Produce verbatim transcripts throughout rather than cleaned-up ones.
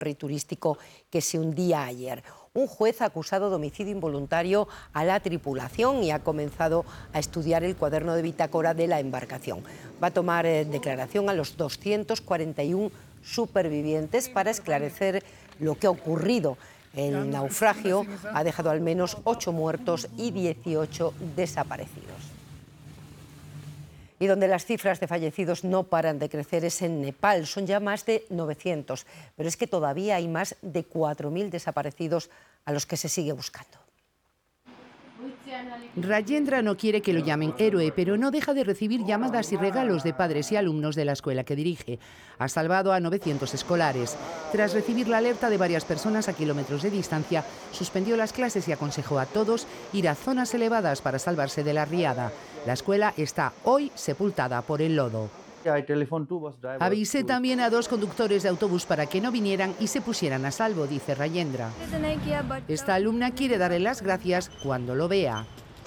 ferry turístico que se hundía ayer. Un juez ha acusado de homicidio involuntario a la tripulación y ha comenzado a estudiar el cuaderno de bitácora de la embarcación. Va a tomar eh, declaración a los doscientos cuarenta y uno supervivientes para esclarecer lo que ha ocurrido. El naufragio ha dejado al menos ocho muertos y dieciocho desaparecidos. Y donde las cifras de fallecidos no paran de crecer es en Nepal. Son ya más de novecientos, pero es que todavía hay más de cuatro mil desaparecidos a los que se sigue buscando. Rajendra no quiere que lo llamen héroe, pero no deja de recibir llamadas y regalos de padres y alumnos de la escuela que dirige. Ha salvado a novecientos escolares. Tras recibir la alerta de varias personas a kilómetros de distancia, suspendió las clases y aconsejó a todos ir a zonas elevadas para salvarse de la riada. La escuela está hoy sepultada por el lodo. Avisé también a dos conductores de autobús para que no vinieran y se pusieran a salvo, dice Rajendra. Esta alumna quiere darle las gracias cuando lo vea.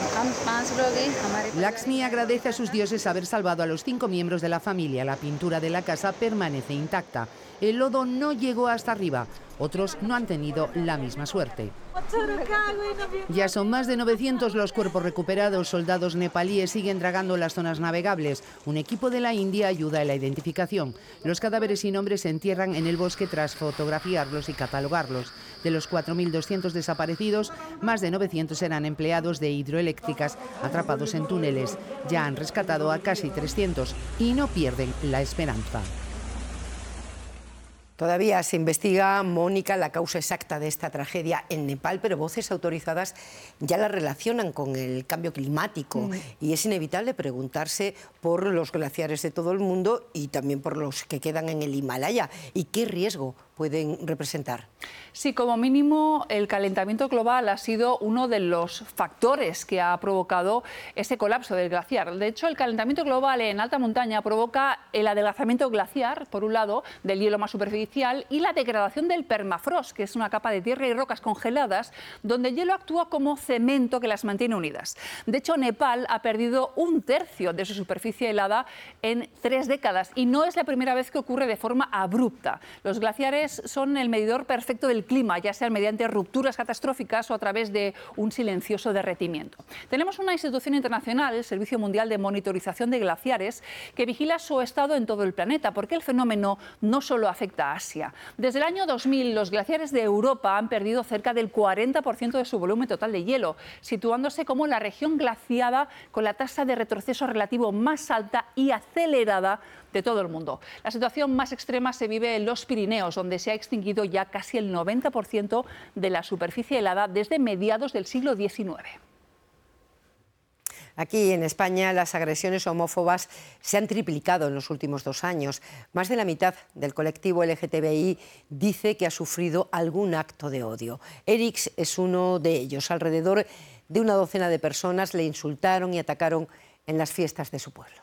Lakshmi agradece a sus dioses haber salvado a los cinco miembros de la familia. La pintura de la casa permanece intacta. El lodo no llegó hasta arriba. Otros no han tenido la misma suerte. Ya son más de novecientos los cuerpos recuperados. Soldados nepalíes siguen dragando las zonas navegables. Un equipo de la India ayuda en la identificación. Los cadáveres sin nombre se entierran en el bosque tras fotografiarlos y catalogarlos. De los cuatro mil doscientos desaparecidos, más de novecientos eran empleados de hidroeléctricas atrapados en túneles. Ya han rescatado a casi trescientos y no pierden la esperanza. Todavía se investiga, Mónica, la causa exacta de esta tragedia en Nepal, pero voces autorizadas ya la relacionan con el cambio climático mm. y es inevitable preguntarse por los glaciares de todo el mundo y también por los que quedan en el Himalaya y qué riesgo pueden representar. Sí, como mínimo el calentamiento global ha sido uno de los factores que ha provocado ese colapso del glaciar. De hecho, el calentamiento global en alta montaña provoca el adelgazamiento glaciar, por un lado, del hielo más superficial y la degradación del permafrost, que es una capa de tierra y rocas congeladas donde el hielo actúa como cemento que las mantiene unidas. De hecho, Nepal ha perdido un tercio de su superficie helada en tres décadas y no es la primera vez que ocurre de forma abrupta. Los glaciares son el medidor perfecto del clima, ya sea mediante rupturas catastróficas o a través de un silencioso derretimiento. Tenemos una institución internacional, el Servicio Mundial de Monitorización de Glaciares, que vigila su estado en todo el planeta, porque el fenómeno no solo afecta a Asia. Desde el año dos mil, los glaciares de Europa han perdido cerca del cuarenta por ciento de su volumen total de hielo, situándose como la región glaciada con la tasa de retroceso relativo más alta y acelerada de todo el mundo. La situación más extrema se vive en los Pirineos, donde se ha extinguido ya casi el noventa por ciento de la superficie helada desde mediados del siglo diecinueve. Aquí en España las agresiones homófobas se han triplicado en los últimos dos años. Más de la mitad del colectivo L G T B I dice que ha sufrido algún acto de odio. Erix es uno de ellos. Alrededor de una docena de personas le insultaron y atacaron en las fiestas de su pueblo.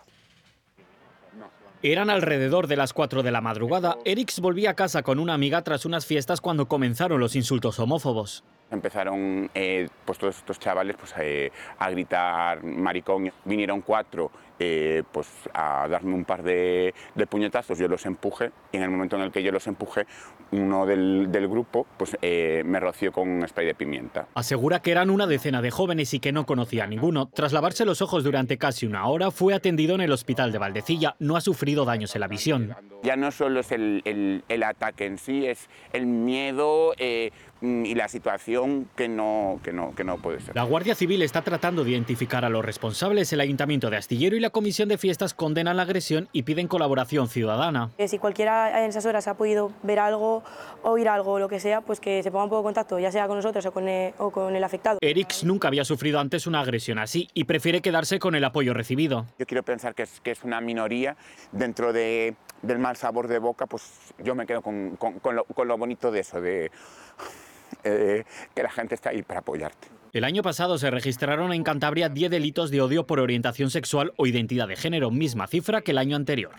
Eran alrededor de las cuatro de la madrugada. Erix volvía a casa con una amiga tras unas fiestas cuando comenzaron los insultos homófobos. Empezaron eh, pues todos estos chavales pues, eh, a gritar maricón. Vinieron cuatro eh, pues, a darme un par de, de puñetazos, yo los empujé y en el momento en el que yo los empujé, uno del, del grupo pues, eh, me roció con un spray de pimienta. Asegura que eran una decena de jóvenes y que no conocía a ninguno. Tras lavarse los ojos durante casi una hora, fue atendido en el hospital de Valdecilla. No ha sufrido daños en la visión. Ya no solo es el, el, el ataque en sí, es el miedo eh, y la situación que no, que, no, que no puede ser. La Guardia Civil está tratando de identificar a los responsables. El Ayuntamiento de Astillero y la Comisión de Fiestas condenan la agresión y piden colaboración ciudadana. Si cualquiera en esas horas ha podido ver algo, oír algo o lo que sea, pues que se ponga un poco en contacto, ya sea con nosotros o con el, o con el afectado. Erix nunca había sufrido antes una agresión así y prefiere quedarse con el apoyo recibido. Yo quiero pensar que es, que es una minoría dentro de, del mal sabor de boca, pues yo me quedo con, con, con, lo, con lo bonito de eso, de eh, que la gente está ahí para apoyarte. El año pasado se registraron en Cantabria diez delitos de odio por orientación sexual o identidad de género, misma cifra que el año anterior.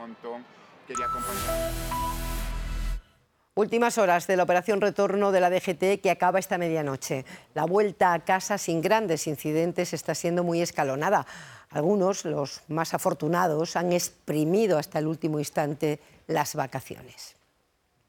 Últimas horas de la operación retorno de la D G T que acaba esta medianoche. La vuelta a casa sin grandes incidentes está siendo muy escalonada. Algunos, los más afortunados, han exprimido hasta el último instante las vacaciones.